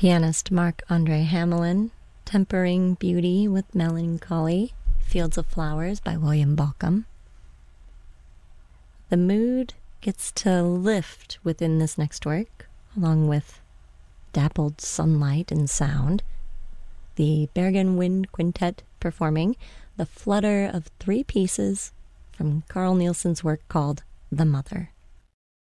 Pianist Marc-Andre Hamelin, tempering beauty with melancholy, Fields of Flowers by William Balcom. The mood gets to lift within this next work, along with dappled sunlight and sound. The Bergen Wind Quintet performing the flutter of three pieces from Carl Nielsen's work called The Mother.